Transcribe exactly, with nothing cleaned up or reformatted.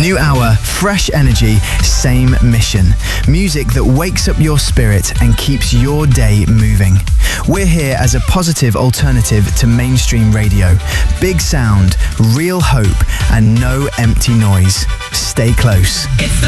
New hour, fresh energy, same mission. Music that wakes up your spirit and keeps your day moving. We're here as a positive alternative to mainstream radio. Big sound, real hope, and no empty noise. Stay close.